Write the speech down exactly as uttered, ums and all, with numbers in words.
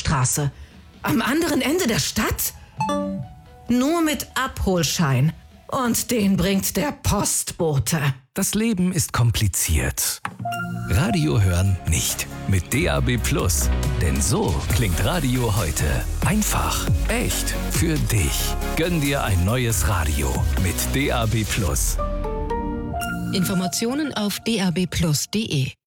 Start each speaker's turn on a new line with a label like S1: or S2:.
S1: Hauptstraße. Am anderen Ende der Stadt? Nur mit Abholschein. Und den bringt der Postbote.
S2: Das Leben ist kompliziert. Radio hören nicht. Mit D A B Plus. Denn so klingt Radio heute. Einfach, echt, für dich. Gönn dir ein neues Radio mit D A B Plus.
S3: Informationen auf d a b plus punkt d e.